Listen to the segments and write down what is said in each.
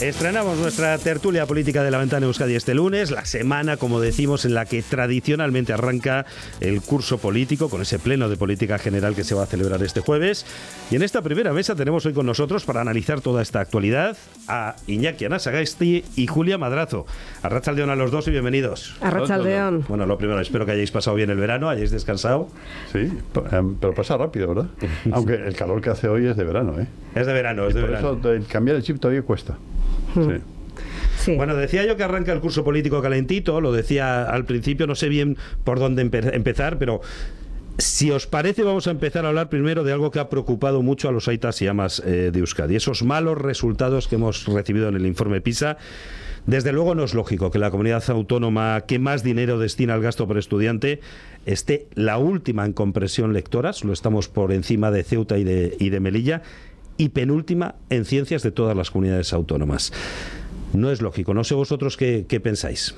Estrenamos nuestra tertulia política de La Ventana Euskadi este lunes, la semana, como decimos, en la que tradicionalmente arranca el curso político, con ese pleno de política general que se va a celebrar este jueves. Y en esta primera mesa tenemos hoy con nosotros, para analizar toda esta actualidad, a Iñaki Anasagasti y Julia Madrazo. Arratsaldeon a los dos y bienvenidos. Arratsaldeon. Bueno, lo primero, espero que hayáis pasado bien el verano, hayáis descansado. Sí, pero pasa rápido, ¿verdad? Aunque el calor que hace hoy es de verano, ¿eh? Es de verano, es de verano. Por eso cambiar el chip todavía cuesta. Sí. Sí. Bueno, decía yo que arranca el curso político calentito, lo decía al principio, no sé bien por dónde empezar, pero si os parece vamos a empezar a hablar primero de algo que ha preocupado mucho a los aitas y amas de Euskadi, esos malos resultados que hemos recibido en el informe PISA. Desde luego no es lógico que la comunidad autónoma que más dinero destina al gasto por estudiante esté la última en compresión lectora, lo estamos por encima de Ceuta y de Melilla, y penúltima en ciencias de todas las comunidades autónomas. No es lógico. No sé vosotros qué pensáis.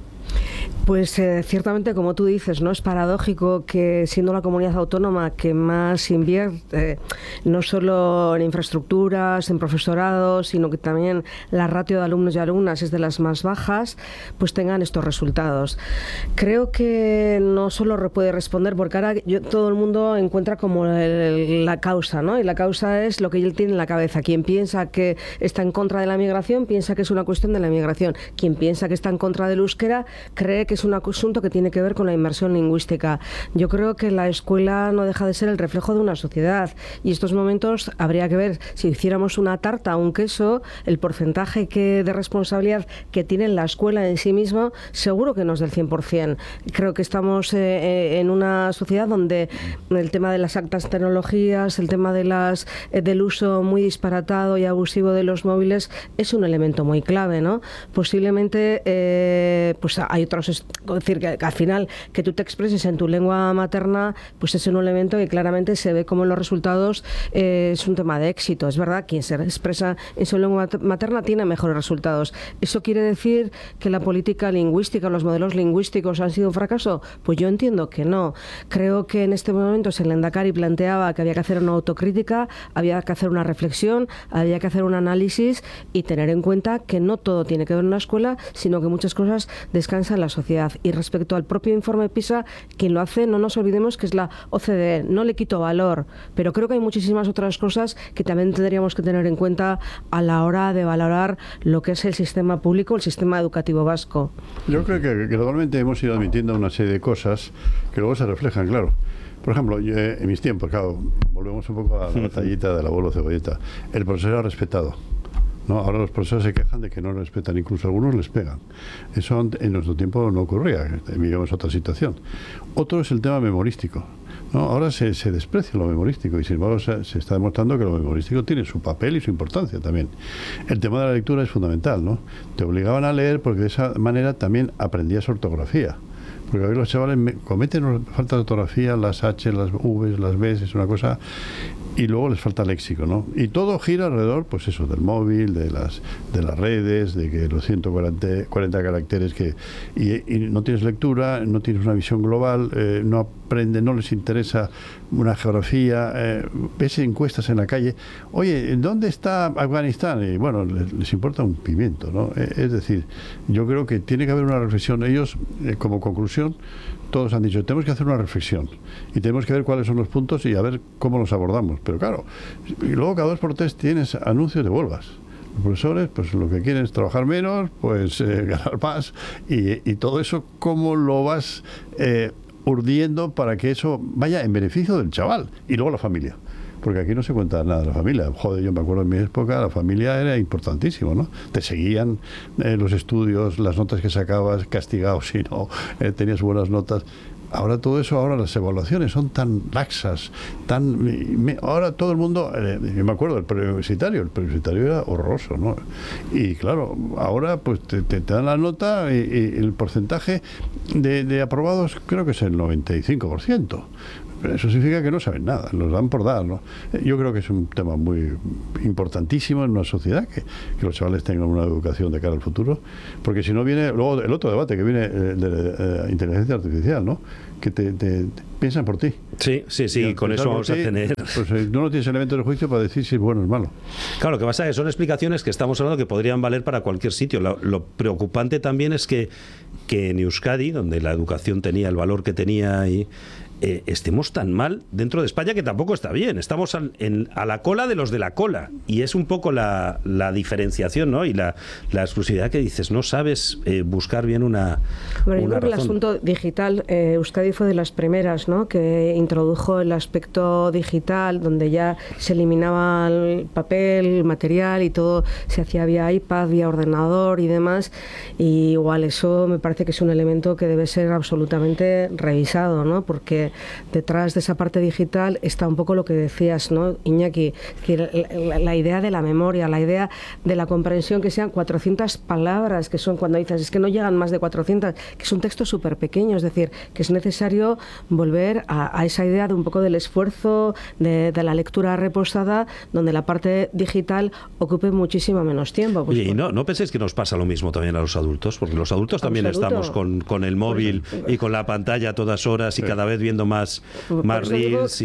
Pues ciertamente, como tú dices, no es paradójico que, siendo la comunidad autónoma que más invierte, no solo en infraestructuras, en profesorado, sino que también la ratio de alumnos y alumnas es de las más bajas, pues tengan estos resultados. Creo que no solo puede responder, porque ahora todo el mundo encuentra como la causa, ¿no? Y la causa es lo que él tiene en la cabeza. Quien piensa que está en contra de la migración, piensa que es una cuestión de la migración. Quien piensa que está en contra del euskera, cree que es un asunto que tiene que ver con la inmersión lingüística. Yo creo que la escuela no deja de ser el reflejo de una sociedad, y estos momentos habría que ver, si hiciéramos una tarta o un queso, el porcentaje de responsabilidad que tiene la escuela en sí misma seguro que no es del 100%. Creo que estamos en una sociedad donde el tema de las altas tecnologías, el tema del uso muy disparatado y abusivo de los móviles es un elemento muy clave, ¿no? Posiblemente pues hay otros, es decir, que al final que tú te expreses en tu lengua materna, pues es un elemento que claramente se ve como en los resultados es un tema de éxito. Es verdad, quien se expresa en su lengua materna tiene mejores resultados. ¿Eso quiere decir que la política lingüística, los modelos lingüísticos han sido un fracaso? Pues yo entiendo que no. Creo que en este momento el Lehendakari planteaba que había que hacer una autocrítica, había que hacer una reflexión, había que hacer un análisis y tener en cuenta que no todo tiene que ver en una escuela, sino que muchas cosas descansan en la sociedad. Y respecto al propio informe PISA, quien lo hace, no nos olvidemos que es la OCDE. No le quito valor, pero creo que hay muchísimas otras cosas que también tendríamos que tener en cuenta a la hora de valorar lo que es el sistema público, el sistema educativo vasco. Yo creo que gradualmente hemos ido admitiendo una serie de cosas que luego se reflejan, claro. Por ejemplo, en mis tiempos, claro, volvemos un poco a la batallita del abuelo Cebolleta. El profesor era respetado, ¿no? Ahora los profesores se quejan de que no respetan, incluso algunos les pegan. Eso en nuestro tiempo no ocurría, vivíamos otra situación. Otro es el tema memorístico, ¿no? Ahora se desprecia lo memorístico y sin embargo se está demostrando que lo memorístico tiene su papel y su importancia también. El tema de la lectura es fundamental, ¿no? Te obligaban a leer porque de esa manera también aprendías ortografía. Porque hoy los chavales cometen falta de ortografía, las H, las V, las B, es una cosa, y luego les falta léxico, ¿no? Y todo gira alrededor, pues eso, del móvil, de las redes, de que los 140 caracteres y no tienes lectura, no tienes una visión global, no aprenden, no les interesa una geografía, ves encuestas en la calle, oye, ¿dónde está Afganistán? Y bueno, les importa un pimiento, ¿no? Es decir, yo creo que tiene que haber una reflexión. Ellos, como conclusión, todos han dicho, tenemos que hacer una reflexión y tenemos que ver cuáles son los puntos y a ver cómo los abordamos. Pero claro, y luego cada 2 por 3 tienes anuncios de huelgas. Los profesores, pues lo que quieren es trabajar menos, pues ganar más, y todo eso, ¿cómo lo vas urdiendo para que eso vaya en beneficio del chaval y luego la familia? Porque aquí no se cuenta nada de la familia. Joder, yo me acuerdo en mi época, la familia era importantísimo, ¿no? Te seguían los estudios, las notas que sacabas, castigado si no tenías buenas notas. Ahora todo eso, ahora las evaluaciones son tan laxas, ahora todo el mundo, yo me acuerdo del preuniversitario, era horroroso, ¿no? Y claro, ahora pues te dan la nota y el porcentaje de aprobados creo que es el 95%. eso significa que no saben nada, los dan por dar, ¿no? Yo creo que es un tema muy importantísimo en una sociedad, que los chavales tengan una educación de cara al futuro, porque si no viene luego el otro debate que viene de inteligencia artificial, ¿no? Que te piensan por ti. Sí, con eso vamos a tener... Pues no tienes elementos de juicio para decir si es bueno o es malo. Claro, lo que pasa es que son explicaciones que estamos hablando que podrían valer para cualquier sitio. Lo preocupante también es que en Euskadi, donde la educación tenía el valor que tenía y estemos tan mal dentro de España, que tampoco está bien. Estamos a la cola de los de la cola, y es un poco la diferenciación, ¿no? Y la exclusividad que dices, no sabes buscar bien una Bueno, yo creo razón. que el asunto digital, Euskadi fue de las primeras, ¿no?, que introdujo el aspecto digital, donde ya se eliminaba el papel, el material, y todo se hacía vía iPad, vía ordenador y demás. Y igual eso me parece que es un elemento que debe ser absolutamente revisado, ¿no? Porque detrás de esa parte digital está un poco lo que decías, ¿no, Iñaki? Que la idea de la memoria, la idea de la comprensión, que sean 400 palabras, que son, cuando dices, es que no llegan más de 400, que es un texto súper pequeño, es decir, que es necesario volver a esa idea de un poco del esfuerzo, de la lectura reposada, donde la parte digital ocupe muchísimo menos tiempo. Pues, Oye, y no penséis que nos pasa lo mismo también a los adultos, porque los adultos también estamos con el móvil y con la pantalla a todas horas y cada vez viendo más reels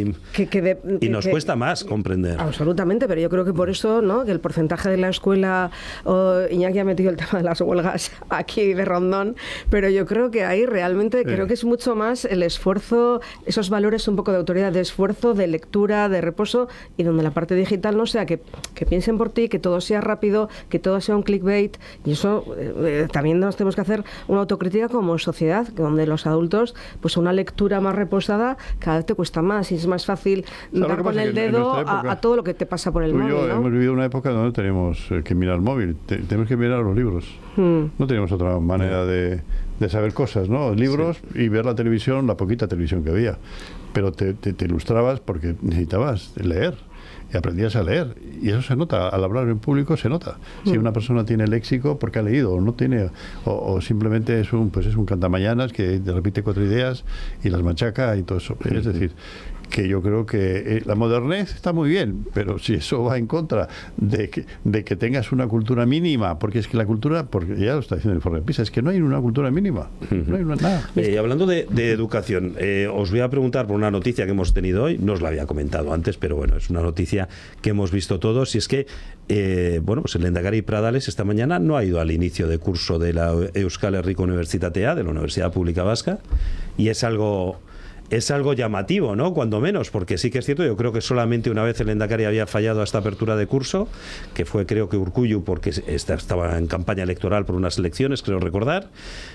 y nos cuesta más comprender. Absolutamente, pero yo creo que por eso, ¿no?, que el porcentaje de la escuela, Iñaki ha metido el tema de las huelgas aquí de Rondón, pero yo creo que ahí realmente creo que es mucho más el esfuerzo, esos valores un poco de autoridad, de esfuerzo, de lectura, de reposo, y donde la parte digital no sea que piensen por ti, que todo sea rápido, que todo sea un clickbait, y eso también nos tenemos que hacer una autocrítica como sociedad, que donde los adultos, pues una lectura más reposada cada vez te cuesta más, y es más fácil dar con el dedo a todo lo que te pasa por el móvil, ¿no? Hemos vivido una época donde tenemos que mirar el móvil, tenemos que mirar los libros. No teníamos otra manera de saber cosas, ¿no? Libros y ver la televisión, la poquita televisión que había. Pero te ilustrabas porque necesitabas leer. Y aprendías a leer, y eso se nota, al hablar en público se nota. Si una persona tiene léxico porque ha leído, o no tiene, o simplemente es un cantamañanas que te repite 4 ideas y las machaca y todo eso. Es decir, que yo creo que la modernez está muy bien, pero si eso va en contra de que tengas una cultura mínima, porque es que la cultura, porque ya lo está diciendo el informe PISA, es que no hay una cultura mínima, no hay nada. Hablando de educación, os voy a preguntar por una noticia que hemos tenido hoy, no os la había comentado antes, pero bueno, es una noticia que hemos visto todos, y es que pues el Lehendakari Pradales esta mañana no ha ido al inicio de curso de la Euskal Herriko Unibertsitatea, de la Universidad Pública Vasca, y es algo llamativo, ¿no? Cuando menos, porque sí que es cierto, yo creo que solamente una vez el Lehendakari había fallado a esta apertura de curso, que fue, creo que Urkullu, porque estaba en campaña electoral por unas elecciones, creo recordar.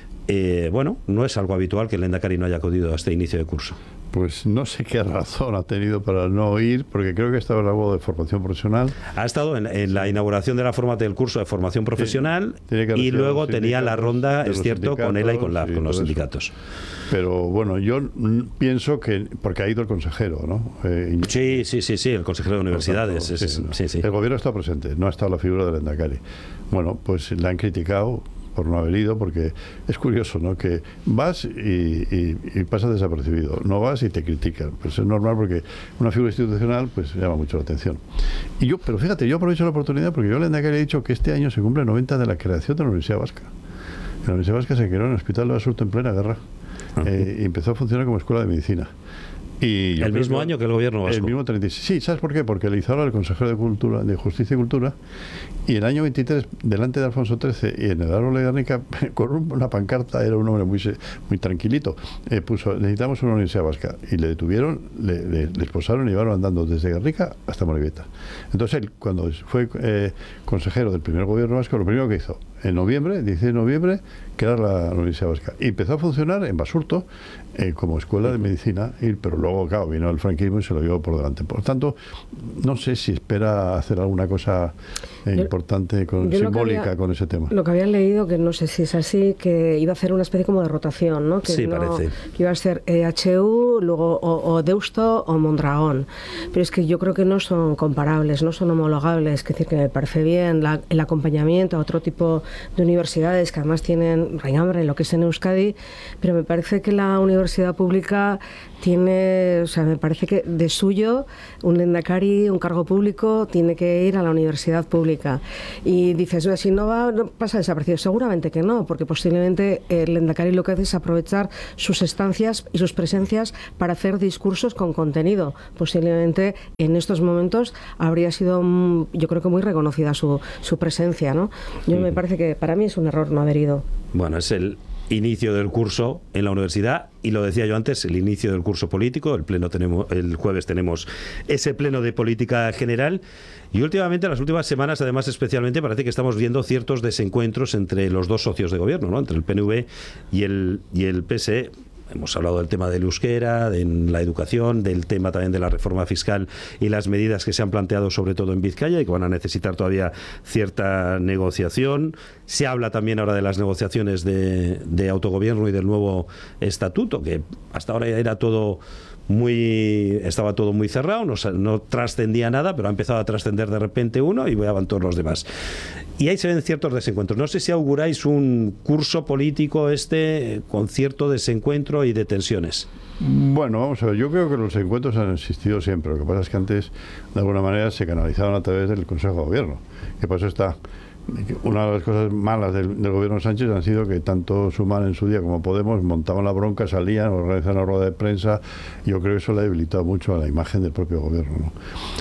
No es algo habitual que el Lehendakari no haya acudido a este inicio de curso. Pues no sé qué razón ha tenido para no ir, porque creo que estaba en algo de formación profesional. Ha estado en la inauguración de la del curso de formación profesional, y luego tenía la ronda, es cierto, con ELA y con LAB, con los sindicatos. Pero bueno, yo pienso que, porque ha ido el consejero, ¿no? Sí, el consejero de universidades. Sí. El gobierno está presente, no ha estado la figura del Lehendakari. Bueno, pues la han criticado por no haber ido, porque es curioso, ¿no?, que vas y pasas desapercibido, no vas y te critican. Pues es normal, porque una figura institucional pues llama mucho la atención. Pero fíjate, yo aprovecho la oportunidad porque yo al Lehendakari he dicho que este año se cumple 90 de la creación de la Universidad Vasca. La Universidad Vasca se creó en el Hospital de Basurto en plena guerra. Y empezó a funcionar como escuela de medicina. Y el mismo año que el gobierno vasco. El mismo 36. Sí, ¿sabes por qué? Porque le hizo ahora el consejero de Justicia y Cultura, y el año 23, delante de Alfonso XIII y en el árbol de Guernica, con una pancarta, era un hombre muy tranquilito, puso: necesitamos una universidad vasca, y le detuvieron, le esposaron y llevaron andando desde Guernica hasta Morevieta. Entonces él, cuando fue consejero del primer gobierno vasco, lo primero que hizo, en noviembre, 16 de noviembre, crear la Universidad Vasca, y empezó a funcionar en Basurto como escuela de medicina, pero luego, claro, vino el franquismo y se lo llevó por delante. Por tanto, no sé si espera hacer alguna cosa importante, simbólica con ese tema. Lo que habían leído, que no sé si es así, que iba a hacer una especie como de rotación, ¿no? Que sí, parece. Que iba a ser EHU, luego o Deusto o Mondragón. Pero es que yo creo que no son comparables, no son homologables. Es decir, que me parece bien el acompañamiento a otro tipo de universidades que además tienen renombre en lo que es en Euskadi, pero me parece que la universidad pública tiene o sea, me parece que de suyo un lehendakari, un cargo público, tiene que ir a la universidad pública. Y dices, si no va, no pasa desaparecido. Seguramente que no, porque posiblemente el lehendakari lo que hace es aprovechar sus estancias y sus presencias para hacer discursos con contenido. Posiblemente en estos momentos habría sido, yo creo que muy reconocida su presencia, ¿no? Me parece que para mí es un error no haber ido. Bueno, es el inicio del curso en la universidad y lo decía yo antes, el inicio del curso político. El jueves tenemos ese pleno de política general y últimamente, las últimas semanas, además especialmente, parece que estamos viendo ciertos desencuentros entre los dos socios de gobierno, ¿no? Entre el PNV y el PSE. Hemos hablado del tema del euskera, de la educación, del tema también de la reforma fiscal y las medidas que se han planteado sobre todo en Vizcaya y que van a necesitar todavía cierta negociación. Se habla también ahora de las negociaciones de autogobierno y del nuevo estatuto, que hasta ahora ya era estaba todo muy cerrado, no trascendía nada, pero ha empezado a trascender de repente uno y van todos los demás. Y ahí se ven ciertos desencuentros. No sé si auguráis un curso político con cierto desencuentro y de tensiones. Bueno, vamos a ver, yo creo que los encuentros han existido siempre. Lo que pasa es que antes, de alguna manera, se canalizaban a través del Consejo de Gobierno. Y por eso está... Una de las cosas malas del gobierno de Sánchez han sido que tanto Sumar en su día como Podemos montaban la bronca, salían, organizaban una rueda de prensa. Yo creo que eso le ha debilitado mucho a la imagen del propio gobierno, ¿no?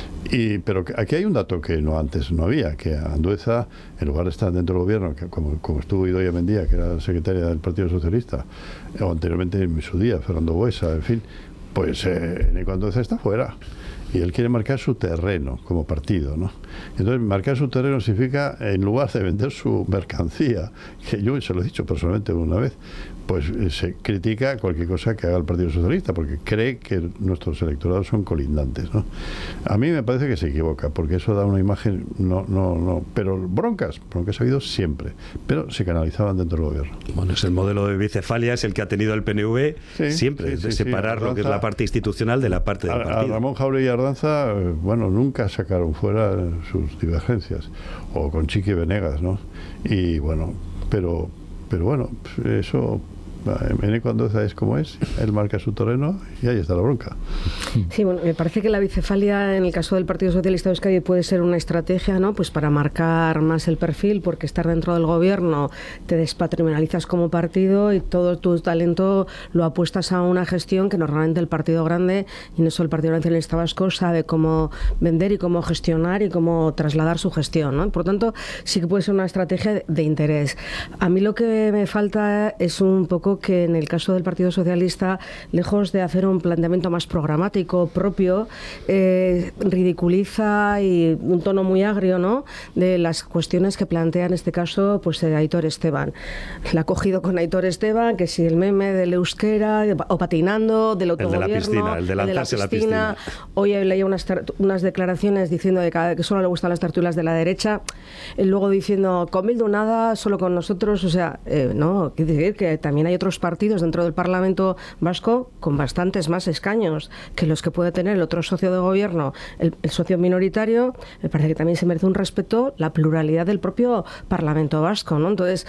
Pero aquí hay un dato que antes no había, que Andueza, en lugar de estar dentro del gobierno, que como estuvo Idoia Mendia, que era secretaria del Partido Socialista, o anteriormente en su día, Fernando Buesa, en fin, pues Eneco Andueza está fuera. Y él quiere marcar su terreno como partido, ¿no? Entonces, marcar su terreno significa, en lugar de vender su mercancía, que yo se lo he dicho personalmente una vez, pues se critica cualquier cosa que haga el Partido Socialista, porque cree que nuestros electorados son colindantes, ¿no? A mí me parece que se equivoca, porque eso da una imagen, no, pero broncas ha habido siempre, pero se canalizaban dentro del gobierno. Bueno, es el modelo de bicefalia, es el que ha tenido el PNV siempre, de separar lo que es la parte institucional de la parte del partido. A Ramón Jauregui y Ardanza, nunca sacaron fuera sus divergencias, o con Chiqui Venegas, ¿no? Y bueno, pero bueno, eso... Eneco Andueza es como es, él marca su terreno y ahí está la bronca. Sí, bueno, me parece que la bicefalia en el caso del Partido Socialista de Euskadi puede ser una estrategia, ¿no? Pues para marcar más el perfil, porque estar dentro del gobierno te despatrimonializas como partido y todo tu talento lo apuestas a una gestión que normalmente el partido grande, y no solo el Partido Nacionalista Vasco, sabe cómo vender y cómo gestionar y cómo trasladar su gestión, ¿no? Por lo tanto, sí que puede ser una estrategia de interés. A mí lo que me falta es un poco que en el caso del Partido Socialista, lejos de hacer un planteamiento más programático propio, ridiculiza y un tono muy agrio, ¿no?, de las cuestiones que plantea en este caso pues Aitor Esteban. La ha cogido con Aitor Esteban, que si el meme del euskera o patinando, del autogobierno, el de lanzarse a la piscina. Hoy leía unas declaraciones diciendo que solo le gustan las tertulias de la derecha, luego diciendo con Bildu nada, solo con nosotros, o sea, no, quiere decir que también hay otros partidos dentro del Parlamento Vasco con bastantes más escaños que los que puede tener el otro socio de gobierno, el socio minoritario. Me parece que también se merece un respeto la pluralidad del propio Parlamento Vasco, ¿no? Entonces,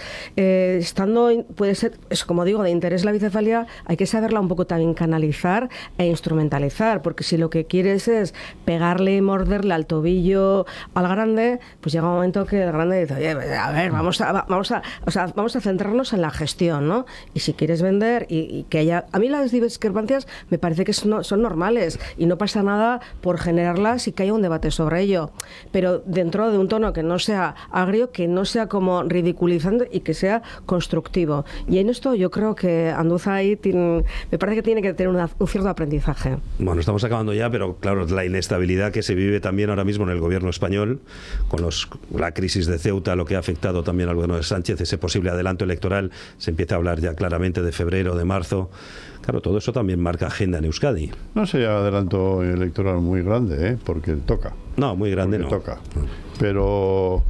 puede ser, como digo, de interés la bicefalia, hay que saberla un poco también canalizar e instrumentalizar, porque si lo que quieres es pegarle y morderle al tobillo al grande, pues llega un momento que el grande dice, oye, a ver, vamos a centrarnos en la gestión, ¿no? Y si quieres vender y que haya... A mí las discrepancias me parece que son normales y no pasa nada por generarlas y que haya un debate sobre ello, pero dentro de un tono que no sea agrio, que no sea como ridiculizando y que sea constructivo. Y en esto yo creo que Andueza ahí me parece que tiene que tener un cierto aprendizaje. Bueno, estamos acabando ya, pero claro, la inestabilidad que se vive también ahora mismo en el gobierno español, con la crisis de Ceuta, lo que ha afectado también al gobierno de Sánchez, ese posible adelanto electoral, se empieza a hablar ya claramente de febrero, de marzo. Claro, todo eso también marca agenda en Euskadi. No sería adelanto electoral muy grande, porque toca. No, muy grande no. Toca. Pero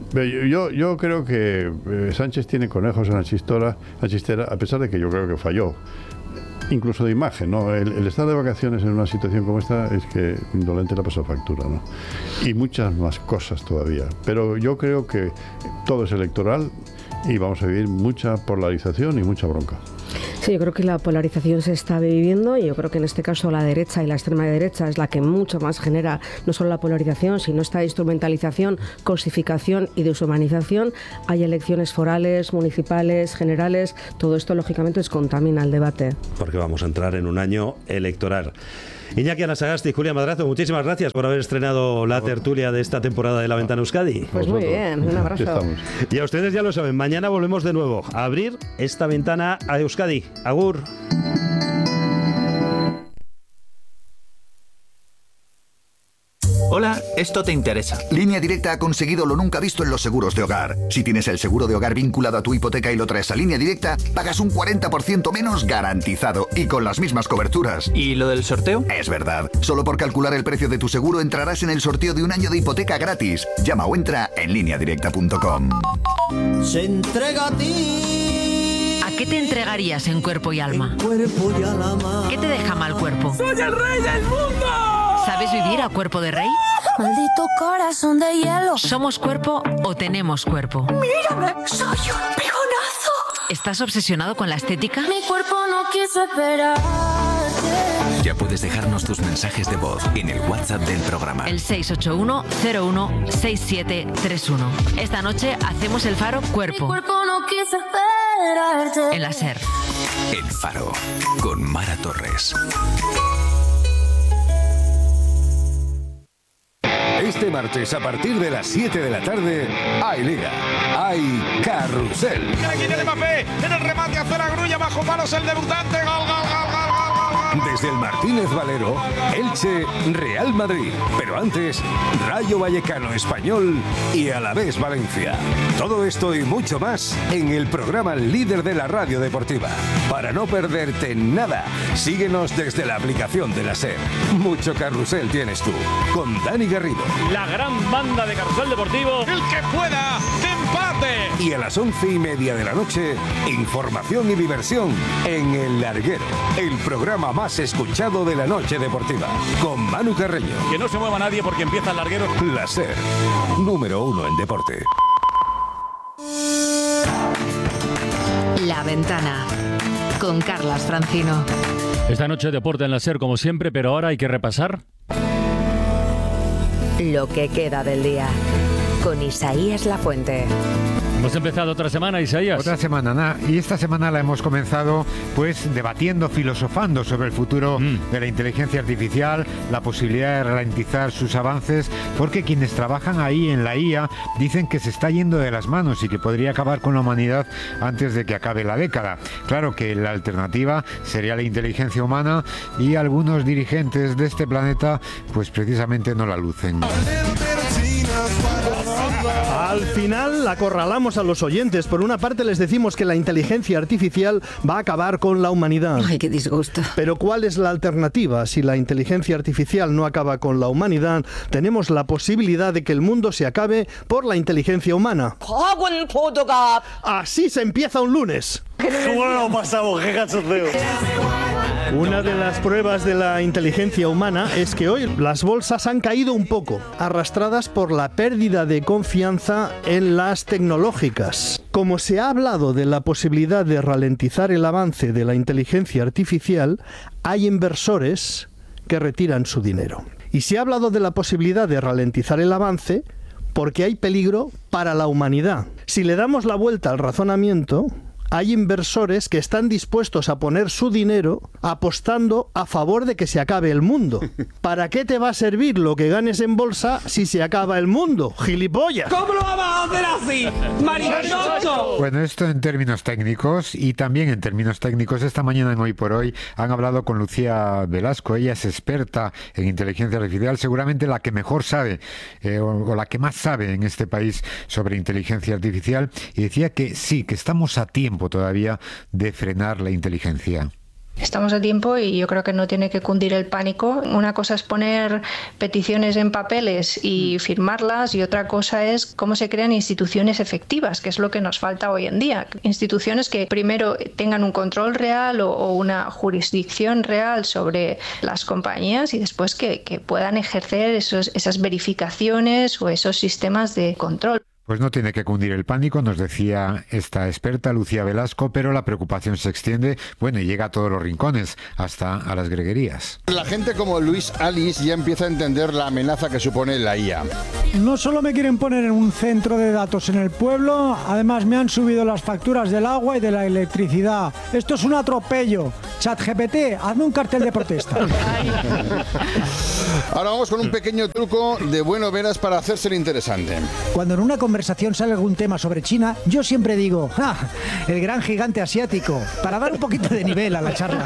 yo creo que Sánchez tiene conejos en la chistera, a pesar de que yo creo que falló. Incluso de imagen, ¿no? El estar de vacaciones en una situación como esta es que indolente le ha pasado factura, ¿no? Y muchas más cosas todavía. Pero yo creo que todo es electoral y vamos a vivir mucha polarización y mucha bronca. Sí, yo creo que la polarización se está viviendo y yo creo que en este caso la derecha y la extrema derecha es la que mucho más genera no solo la polarización, sino esta instrumentalización, cosificación y deshumanización. Hay elecciones forales, municipales, generales, todo esto lógicamente contamina el debate. Porque vamos a entrar en un año electoral. Iñaki Anasagasti y Julia Madrazo, muchísimas gracias por haber estrenado la tertulia de esta temporada de La Ventana Euskadi. Pues muy bien, un abrazo. Y a ustedes ya lo saben, mañana volvemos de nuevo a abrir esta ventana a Euskadi. Agur. Hola, esto te interesa. Línea Directa ha conseguido lo nunca visto en los seguros de hogar. Si tienes el seguro de hogar vinculado a tu hipoteca y lo traes a Línea Directa, pagas un 40% menos garantizado y con las mismas coberturas. ¿Y lo del sorteo? Es verdad. Solo por calcular el precio de tu seguro entrarás en el sorteo de un año de hipoteca gratis. Llama o entra en lineadirecta.com. Se entrega a ti. ¿A qué te entregarías en cuerpo y alma? En cuerpo y alma. ¿Qué te deja mal cuerpo? ¡Soy el rey del mundo! ¿Sabes vivir a cuerpo de rey? Maldito corazón de hielo. ¿Somos cuerpo o tenemos cuerpo? Mírame, soy un pegonazo. ¿Estás obsesionado con la estética? Mi cuerpo no quiso esperarte. Ya puedes dejarnos tus mensajes de voz en el WhatsApp del programa. El 681-01-6731. Esta noche hacemos el Faro Cuerpo. Mi cuerpo no quiso esperarte. En la SER. El Faro, con Mara Torres. Este martes, a partir de las 7 de la tarde, hay Liga, hay Carrusel. Aquí tiene Mbappé, en el remate hace la grulla, bajo palos el debutante, gol, gol, gol, gol, gol. Desde el Martínez Valero, Elche, Real Madrid. Pero antes, Rayo Vallecano Español y Alavés Valencia. Todo esto y mucho más en el programa líder de la radio deportiva. Para no perderte nada, síguenos desde la aplicación de la SER. Mucho carrusel tienes tú, con Dani Garrido. La gran banda de Carrusel Deportivo, el que pueda, de empate. Y a las 11:30 de la noche, información y diversión en El Larguero, el programa más escuchado de la noche deportiva, con Manu Carreño. Que no se mueva nadie porque empieza el larguero. La SER, número 1 en deporte. La Ventana, con Carlas Francino. Esta noche deporte en la SER como siempre, pero ahora hay que repasar lo que queda del día, con Isaías Lafuente. Hemos empezado otra semana, Isaías. Otra semana, Ana. Y esta semana la hemos comenzado pues debatiendo, filosofando sobre el futuro de la inteligencia artificial, la posibilidad de ralentizar sus avances, porque quienes trabajan ahí en la IA dicen que se está yendo de las manos y que podría acabar con la humanidad antes de que acabe la década. Claro que la alternativa sería la inteligencia humana y algunos dirigentes de este planeta pues precisamente no la lucen. Al final acorralamos a los oyentes. Por una parte les decimos que la inteligencia artificial va a acabar con la humanidad. Ay, qué disgusto. Pero ¿cuál es la alternativa? Si la inteligencia artificial no acaba con la humanidad, tenemos la posibilidad de que el mundo se acabe por la inteligencia humana. Así se empieza un lunes. Bueno, pasamos, qué cachondeo. Una de las pruebas de la inteligencia humana es que hoy las bolsas han caído un poco, arrastradas por la pérdida de confianza en las tecnológicas. Como se ha hablado de la posibilidad de ralentizar el avance de la inteligencia artificial, hay inversores que retiran su dinero. Y se ha hablado de la posibilidad de ralentizar el avance porque hay peligro para la humanidad. Si le damos la vuelta al razonamiento, hay inversores que están dispuestos a poner su dinero apostando a favor de que se acabe el mundo. ¿Para qué te va a servir lo que ganes en bolsa si se acaba el mundo, gilipollas? ¿Cómo lo vamos a hacer así, maricocho? Bueno, esto en términos técnicos y también en términos técnicos. Esta mañana en Hoy por Hoy han hablado con Lucía Velasco. Ella es experta en inteligencia artificial, seguramente la que mejor sabe o la que más sabe en este país sobre inteligencia artificial, y decía que sí, que estamos a tiempo todavía de frenar la inteligencia. Estamos a tiempo y yo creo que no tiene que cundir el pánico. Una cosa es poner peticiones en papeles y firmarlas, y otra cosa es cómo se crean instituciones efectivas, que es lo que nos falta hoy en día. Instituciones que primero tengan un control real o una jurisdicción real sobre las compañías, y después que puedan ejercer esas verificaciones o esos sistemas de control. Pues no tiene que cundir el pánico, nos decía esta experta Lucía Velasco, pero la preocupación se extiende, bueno, y llega a todos los rincones, hasta a las greguerías. La gente como Luis Alice ya empieza a entender la amenaza que supone la IA. No solo me quieren poner en un centro de datos en el pueblo, además me han subido las facturas del agua y de la electricidad. Esto es un atropello. ChatGPT, hazme un cartel de protesta. Ahora vamos con un pequeño truco de Bueno Veras para hacerse interesante. Cuando en una conversación sale algún tema sobre China, yo siempre digo, ¡ja! El gran gigante asiático, para dar un poquito de nivel a la charla.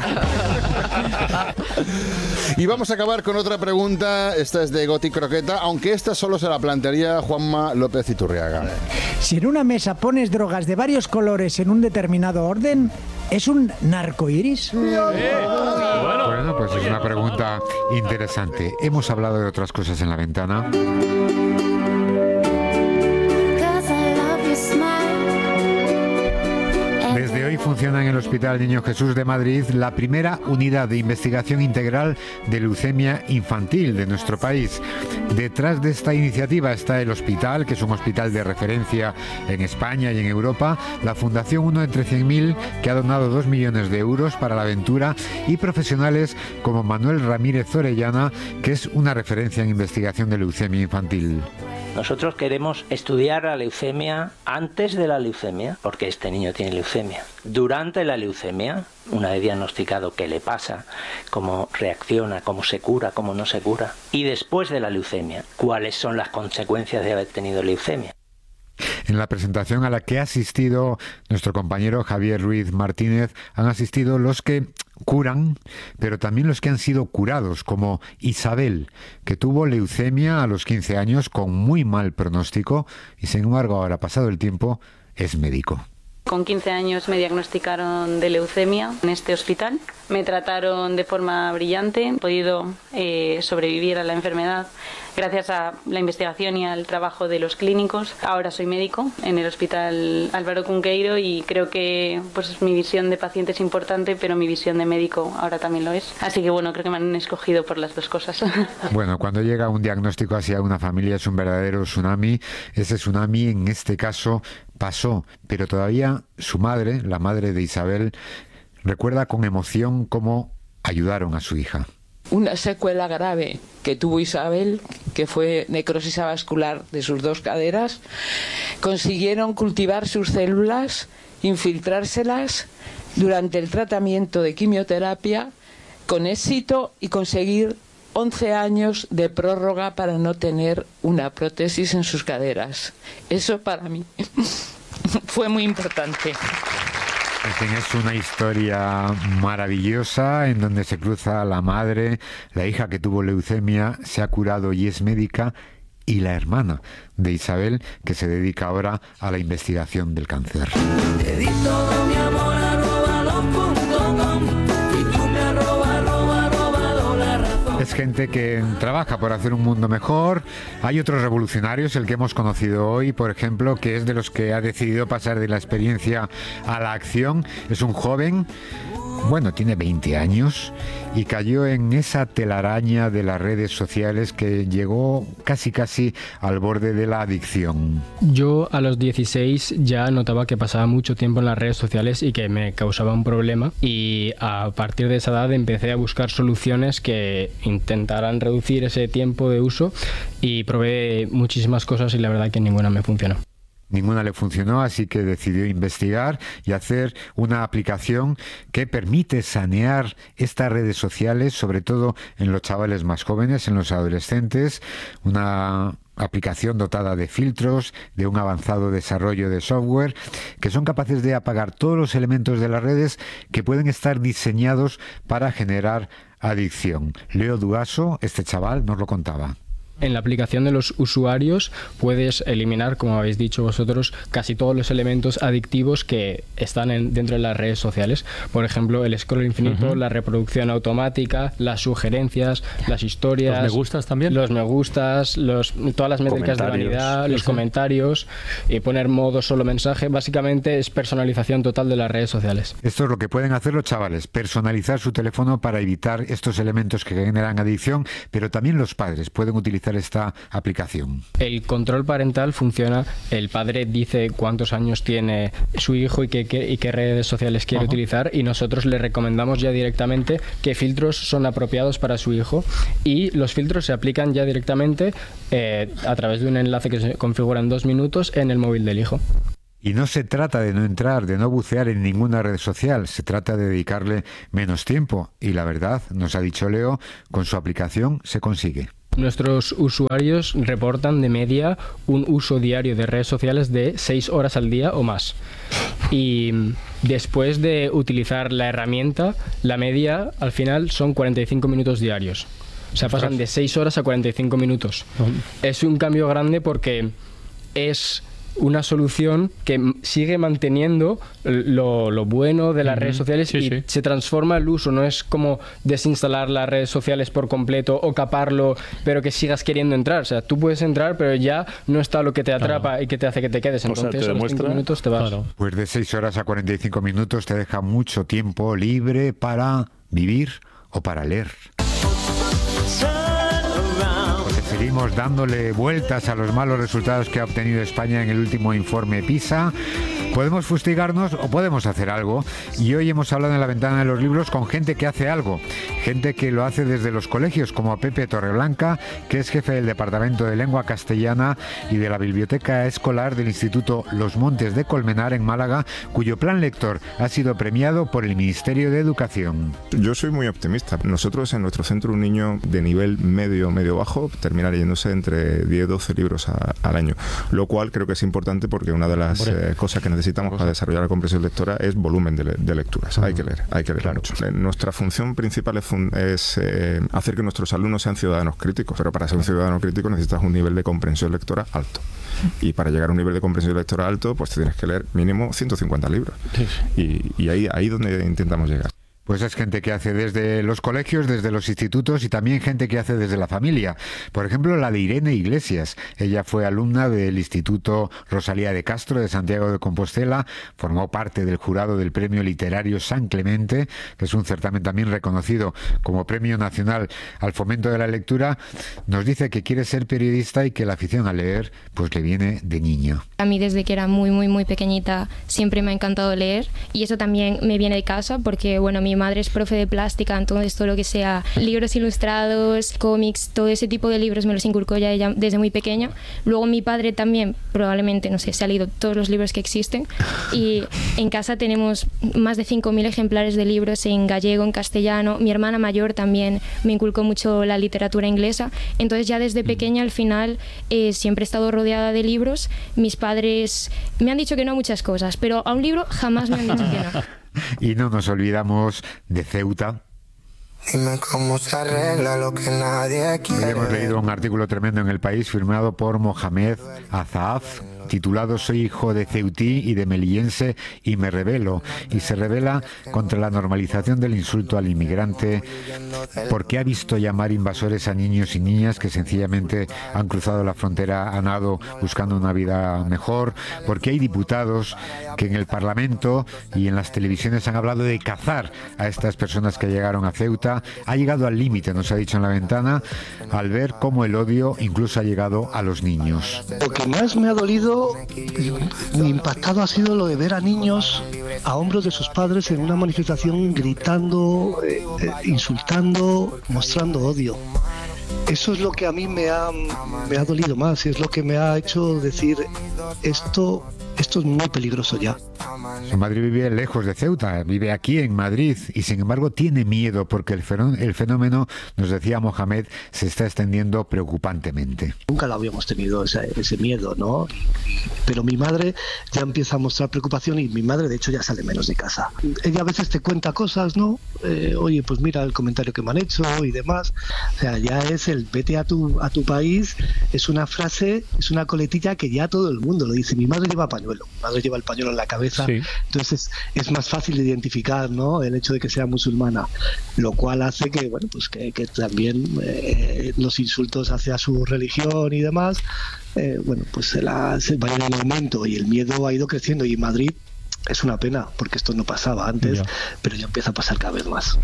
Y vamos a acabar con otra pregunta, esta es de Goti Croqueta, aunque esta solo se la plantearía Juanma López Iturriaga. Si en una mesa pones drogas de varios colores en un determinado orden, ¿es un narcoiris? Bueno, pues es una pregunta interesante. Hemos hablado de otras cosas en la ventana. Desde hoy funciona en el Hospital Niño Jesús de Madrid la primera unidad de investigación integral de leucemia infantil de nuestro país. Detrás de esta iniciativa está el hospital, que es un hospital de referencia en España y en Europa, la Fundación Uno entre 100.000, que ha donado 2 millones de euros para la aventura, y profesionales como Manuel Ramírez Orellana, que es una referencia en investigación de leucemia infantil. Nosotros queremos estudiar la leucemia antes de la leucemia, porque este niño tiene leucemia. Durante la leucemia, una vez diagnosticado qué le pasa, cómo reacciona, cómo se cura, cómo no se cura. Y después de la leucemia, cuáles son las consecuencias de haber tenido leucemia. En la presentación a la que ha asistido nuestro compañero Javier Ruiz Martínez, han asistido los que curan, pero también los que han sido curados, como Isabel, que tuvo leucemia a los 15 años con muy mal pronóstico y sin embargo ahora, pasado el tiempo, es médico. Con 15 años me diagnosticaron de leucemia en este hospital. Me trataron de forma brillante. He podido sobrevivir a la enfermedad gracias a la investigación y al trabajo de los clínicos. Ahora soy médico en el Hospital Álvaro Cunqueiro y creo que pues mi visión de paciente es importante, pero mi visión de médico ahora también lo es. Así que bueno, creo que me han escogido por las dos cosas. Bueno, cuando llega un diagnóstico hacia una familia es un verdadero tsunami. Ese tsunami en este caso pasó, pero todavía su madre, la madre de Isabel, recuerda con emoción cómo ayudaron a su hija. Una secuela grave que tuvo Isabel, que fue necrosis avascular de sus 2 caderas, consiguieron cultivar sus células, infiltrárselas durante el tratamiento de quimioterapia con éxito y conseguir 11 años de prórroga para no tener una prótesis en sus caderas. Eso para mí fue muy importante. En fin, es una historia maravillosa en donde se cruza la madre, la hija que tuvo leucemia, se ha curado y es médica, y la hermana de Isabel, que se dedica ahora a la investigación del cáncer. Te di todo mi amor @los.com y tú me robado la razón. Es gente que trabaja por hacer un mundo mejor. Hay otros revolucionarios, el que hemos conocido hoy, por ejemplo, que es de los que ha decidido pasar de la experiencia a la acción. Es un joven, bueno, tiene 20 años y cayó en esa telaraña de las redes sociales que llegó casi al borde de la adicción. Yo a los 16 ya notaba que pasaba mucho tiempo en las redes sociales y que me causaba un problema, y a partir de esa edad empecé a buscar soluciones que intentaran reducir ese tiempo de uso y probé muchísimas cosas y la verdad que ninguna me funcionó. Ninguna le funcionó, así que decidió investigar y hacer una aplicación que permite sanear estas redes sociales, sobre todo en los chavales más jóvenes, en los adolescentes. Una aplicación dotada de filtros, de un avanzado desarrollo de software, que son capaces de apagar todos los elementos de las redes que pueden estar diseñados para generar adicción. Leo Duaso, este chaval, nos lo contaba. En la aplicación de los usuarios puedes eliminar, como habéis dicho vosotros, casi todos los elementos adictivos que están dentro de las redes sociales. Por ejemplo, el scroll infinito, la reproducción automática, las sugerencias, las historias... ¿Los me gustas también? Los me gustas, todas las métricas de vanidad, los comentarios, y poner modo solo mensaje. Básicamente es personalización total de las redes sociales. Esto es lo que pueden hacer los chavales, personalizar su teléfono para evitar estos elementos que generan adicción, pero también los padres pueden utilizar utilizar esta aplicación? El control parental funciona, el padre dice cuántos años tiene su hijo y qué redes sociales quiere utilizar, y nosotros le recomendamos ya directamente qué filtros son apropiados para su hijo, y los filtros se aplican ya directamente a través de un enlace que se configura en 2 minutos en el móvil del hijo. Y no se trata de no entrar, de no bucear en ninguna red social, se trata de dedicarle menos tiempo. Y la verdad, nos ha dicho Leo, con su aplicación se consigue. Nuestros usuarios reportan de media un uso diario de redes sociales de 6 horas al día o más. Y después de utilizar la herramienta, la media al final son 45 minutos diarios. O sea, pasan de 6 horas a 45 minutos. Es un cambio grande porque es una solución que sigue manteniendo lo bueno de las redes sociales se transforma el uso. No es como desinstalar las redes sociales por completo o caparlo, pero que sigas queriendo entrar. O sea, tú puedes entrar, pero ya no está lo que te atrapa y que te hace que te quedes. Entonces, a los 5 minutos te vas. Pues de 6 horas a 45 minutos te deja mucho tiempo libre para vivir o para leer. Seguimos dándole vueltas a los malos resultados que ha obtenido España en el último informe PISA. Podemos fustigarnos o podemos hacer algo. Y hoy hemos hablado en la ventana de los libros con gente que hace algo. Gente que lo hace desde los colegios, como Pepe Torreblanca, que es jefe del Departamento de Lengua Castellana y de la Biblioteca Escolar del Instituto Los Montes de Colmenar en Málaga, cuyo plan lector ha sido premiado por el Ministerio de Educación. Yo soy muy optimista. Nosotros en nuestro centro, un niño de nivel medio-bajo termina leyéndose entre 10 y 12 libros al año, lo cual creo que es importante porque una de las cosas que necesitamos para desarrollar la comprensión lectora es volumen de lecturas. Hay que leer mucho. Nuestra función principal es hacer que nuestros alumnos sean ciudadanos críticos, pero para ser un ciudadano crítico necesitas un nivel de comprensión lectora alto. Y para llegar a un nivel de comprensión lectora alto, pues tienes que leer mínimo 150 libros. Y ahí donde intentamos llegar. Pues es gente que hace desde los colegios, desde los institutos y también gente que hace desde la familia. Por ejemplo, la de Irene Iglesias. Ella fue alumna del Instituto Rosalía de Castro de Santiago de Compostela, formó parte del jurado del Premio Literario San Clemente, que es un certamen también reconocido como Premio Nacional al Fomento de la Lectura. Nos dice que quiere ser periodista y que la afición a leer pues le viene de niño. A mí desde que era muy pequeñita siempre me ha encantado leer, y eso también me viene de casa porque, bueno, mi madre es profe de plástica, entonces todo lo que sea libros ilustrados, cómics, todo ese tipo de libros me los inculcó ya ella desde muy pequeña. Luego mi padre también, probablemente, no sé, se ha leído todos los libros que existen, y en casa tenemos más de 5.000 ejemplares de libros en gallego, en castellano. Mi hermana mayor también me inculcó mucho la literatura inglesa, entonces ya desde pequeña al final siempre he estado rodeada de libros. Mis padres me han dicho que no a muchas cosas, pero a un libro jamás me han dicho que no. Y no nos olvidamos de Ceuta. Dime cómo se arregla lo que nadie quiere. Hoy hemos leído un artículo tremendo en El País firmado por Mohamed Azaf, titulado Soy hijo de ceutí y de melillense y me rebelo, y se rebela contra la normalización del insulto al inmigrante porque ha visto llamar invasores a niños y niñas que sencillamente han cruzado la frontera a nado buscando una vida mejor, porque hay diputados que en el Parlamento y en las televisiones han hablado de cazar a estas personas que llegaron a Ceuta. Ha llegado al límite, nos ha dicho en la ventana, al ver cómo el odio incluso ha llegado a los niños. Lo que más me ha dolido, me impactado, ha sido lo de ver a niños a hombros de sus padres en una manifestación gritando, insultando, mostrando odio. Eso es lo que a mí me ha dolido más, y es lo que me ha hecho decir esto es muy peligroso ya. Su madre vive lejos de Ceuta, vive aquí en Madrid, y sin embargo tiene miedo porque el fenómeno, nos decía Mohamed, se está extendiendo preocupantemente. Nunca lo habíamos tenido ese miedo, ¿no? Pero mi madre ya empieza a mostrar preocupación, y mi madre de hecho ya sale menos de casa. Ella a veces te cuenta cosas, ¿no? Oye, pues mira el comentario que me han hecho y demás. O sea, ya es el vete a tu país, es una frase, es una coletilla que ya todo el mundo lo dice. Mi madre lleva pañuelo, mi madre lleva el pañuelo en la cabeza, sí. Entonces es más fácil de identificar, ¿no? El hecho de que sea musulmana, lo cual hace que, bueno, pues que también los insultos hacia su religión y demás, bueno, pues se vayan en aumento, y el miedo ha ido creciendo, y en Madrid es una pena porque esto no pasaba antes, pero ya empieza a pasar cada vez más.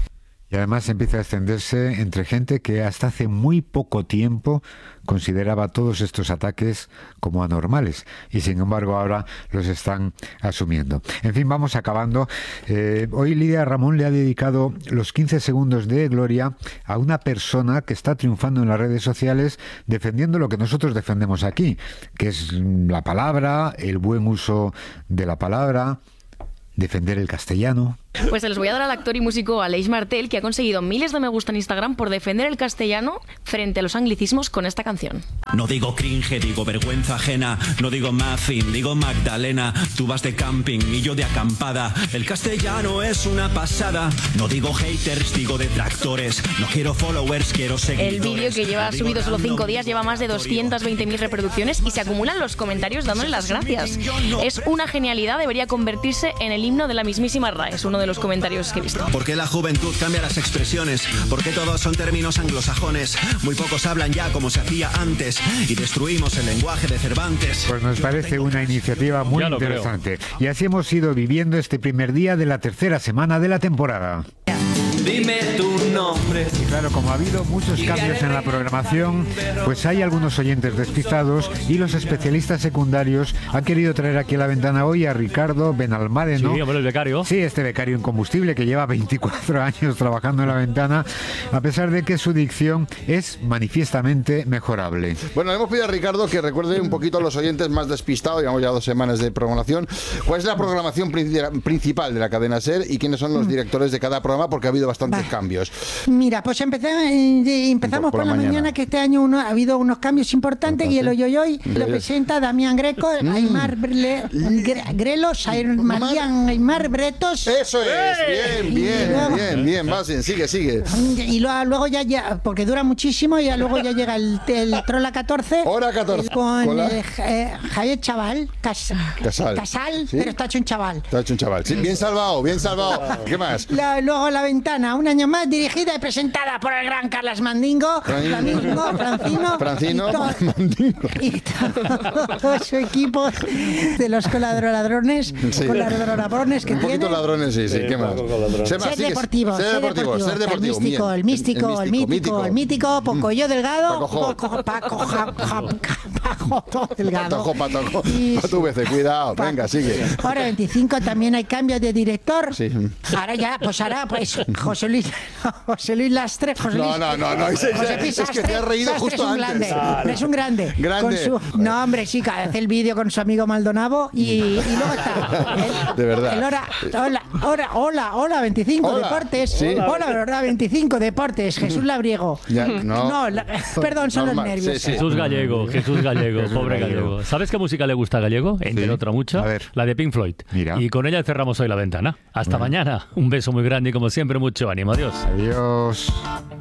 Y además empieza a extenderse entre gente que hasta hace muy poco tiempo consideraba todos estos ataques como anormales y sin embargo ahora los están asumiendo. En fin, vamos acabando. Hoy Lidia Ramón le ha dedicado los 15 segundos de gloria a una persona que está triunfando en las redes sociales defendiendo lo que nosotros defendemos aquí, que es la palabra, el buen uso de la palabra, defender el castellano. Pues se los voy a dar al actor y músico Aleix Martel, que ha conseguido miles de me gusta en Instagram por defender el castellano frente a los anglicismos con esta canción. No digo cringe, digo vergüenza ajena. No digo muffin, digo Magdalena. Tú vas de camping y yo de acampada. El castellano es una pasada. No digo haters, digo detractores. No quiero followers, quiero seguidores. El vídeo, que lleva subido solo 5 días, lleva más de 220.000 reproducciones y se acumulan los comentarios dándole las gracias. Es una genialidad, debería convertirse en el himno de la mismísima RAE. Es uno de los comentarios que he visto. ¿Por qué la juventud cambia las expresiones? ¿Por qué todos son términos anglosajones? Muy pocos hablan ya como se hacía antes y destruimos el lenguaje de Cervantes. Pues nos parece una iniciativa muy interesante. Y así hemos ido viviendo este primer día de la tercera semana de la temporada. Dime tu nombre. Y claro, como ha habido muchos cambios en la programación, pues hay algunos oyentes despistados y los especialistas secundarios han querido traer aquí a la ventana hoy a Ricardo Benalmádeno. Sí, hombre, el becario. Sí, este becario en combustible que lleva 24 años trabajando en la ventana, a pesar de que su dicción es manifiestamente mejorable. Bueno, le hemos pedido a Ricardo que recuerde un poquito a los oyentes más despistados, llevamos ya 2 semanas de programación, cuál es la programación principal de la cadena SER y quiénes son los directores de cada programa, porque ha habido bastantes cambios. Mira, pues empezamos por la mañana, que este año ha habido unos cambios importantes y el Hoy lo presenta Damián Greco, Aymar Grelo, Aymar Bretos. Eso es, bien, Basen, sigue. Y luego ya, porque dura muchísimo, y luego ya llega el Trola 14. Hora 14. Con Javier Chaval, Casal, ¿sí? Pero está hecho un chaval. Sí, bien salvado. ¿Qué más? Luego La Ventana, un año más, dirigida y presentada por el gran Carlas Mandingo, Francino, y todo su equipo de los colaboradores que un poquito tiene. Ladrones, sí, ¿qué más? Ser deportivo. El místico, Pocoyo Delgado, Paco Delgado. Pato veces, cuidado, venga, sigue. Ahora 25 también hay cambios de director. Sí. Ahora José Luis Lastre. Es que te has reído justo antes. Es un grande. No, hombre, sí, que hace el vídeo con su amigo Maldonado y luego está. De verdad. Hola, 25 Deportes. ¿Sí? Hola, 25 Deportes. Jesús Labriego. Perdón, son los nervios. Sí. Jesús Gallego, pobre Gallego. ¿Sabes qué música le gusta a Gallego? Entre otra mucha, la de Pink Floyd. Mira. Y con ella cerramos hoy La Ventana. Hasta mañana. Un beso muy grande y como siempre mucho ánimo. Adiós. Adiós.